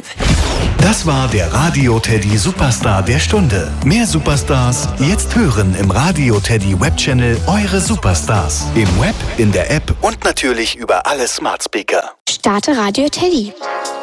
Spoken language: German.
Web. Das war der Radio Teddy Superstar der Stunde. Mehr Superstars jetzt hören im Radio Teddy Webchannel Eure Superstars. Im Web, in der App und natürlich über alle Smart Speaker. Starte Radio Teddy.